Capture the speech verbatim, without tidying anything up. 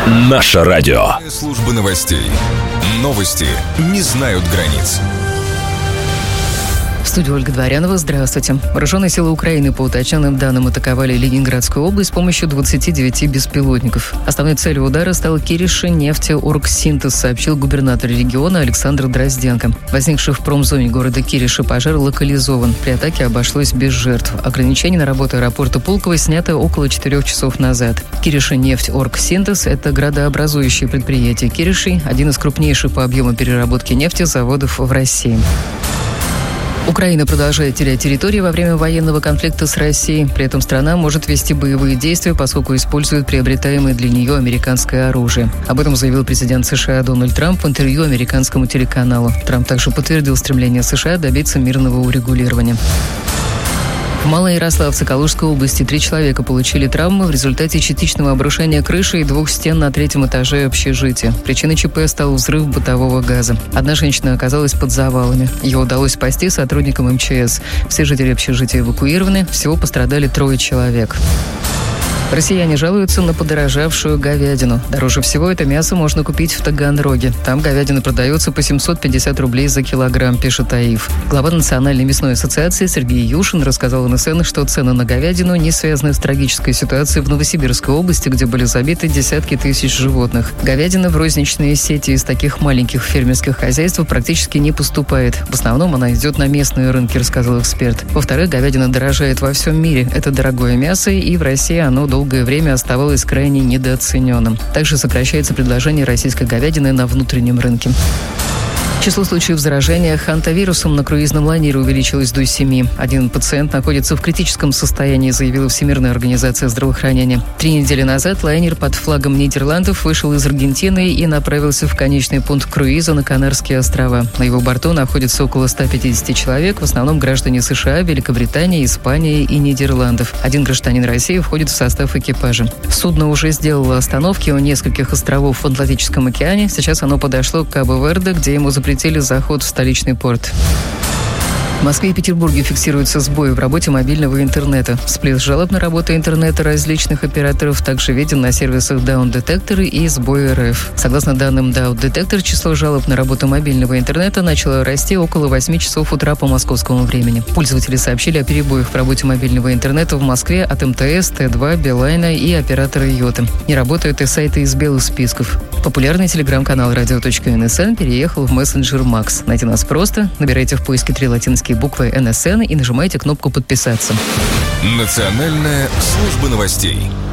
Наше радио. Служба новостей. Новости не знают границ. В студии Ольга Дворянова. Здравствуйте. Вооруженные силы Украины по уточненным данным атаковали Ленинградскую область с помощью двадцати девяти беспилотников. Основной целью удара стал Кириши нефтеоргсинтез, сообщил губернатор региона Александр Дрозденко. Возникший в промзоне города Кириши пожар локализован. При атаке обошлось без жертв. Ограничение на работу аэропорта Пулково снято около четырех часов назад. Кириши нефтеоргсинтез – это градообразующее предприятие Кириши, один из крупнейших по объему переработки нефти заводов в России. Украина продолжает терять территории во время военного конфликта с Россией. При этом страна может вести боевые действия, поскольку использует приобретаемое для нее американское оружие. Об этом заявил президент США Дональд Трамп в интервью американскому телеканалу. Трамп также подтвердил стремление США добиться мирного урегулирования. В Малоярославце Калужской области три человека получили травмы в результате частичного обрушения крыши и двух стен на третьем этаже общежития. Причиной ЧП стал взрыв бытового газа. Одна женщина оказалась под завалами. Ее удалось спасти сотрудникам эм че эс. Все жители общежития эвакуированы. Всего пострадали трое человек. Россияне жалуются на подорожавшую говядину. Дороже всего это мясо можно купить в Таганроге. Там говядина продается по семьсот пятьдесят рублей за килограмм, пишет АИФ. Глава Национальной мясной ассоциации Сергей Юшин рассказал эн эс эн, что цены на говядину не связаны с трагической ситуацией в Новосибирской области, где были забиты десятки тысяч животных. Говядина в розничные сети из таких маленьких фермерских хозяйств практически не поступает. В основном она идет на местные рынки, рассказал эксперт. Во-вторых, говядина дорожает во всем мире. Это дорогое мясо, и в России оно долгое время оставалось крайне недооцененным. Также сокращается предложение российской говядины на внутреннем рынке. Число случаев заражения хантавирусом на круизном лайнере увеличилось до семи. Один пациент находится в критическом состоянии, заявила Всемирная организация здравоохранения. Три недели назад лайнер под флагом Нидерландов вышел из Аргентины и направился в конечный пункт круиза на Канарские острова. На его борту находится около ста пятидесяти человек, в основном граждане США, Великобритании, Испании и Нидерландов. Один гражданин России входит в состав экипажа. Судно уже сделало остановки у нескольких островов в Атлантическом океане. Сейчас оно подошло к Кабо-Верде, где ему запретили заход в столичный порт. В Москве и Петербурге фиксируются сбои в работе мобильного интернета. Всплеск жалоб на работу интернета различных операторов также виден на сервисах Down Detector и Сбой эр эф. Согласно данным Down Detector, число жалоб на работу мобильного интернета начало расти около восьми часов утра по московскому времени. Пользователи сообщили о перебоях в работе мобильного интернета в Москве от эм тэ эс, тэ два, Билайна и оператора Йота. Не работают и сайты из белых списков. Популярный телеграм-канал радио точка эн эс эн переехал в мессенджер Макс. Найти нас просто. Набирайте в поиске три латинские буквы эн эс эн и нажимайте кнопку «Подписаться». Национальная служба новостей.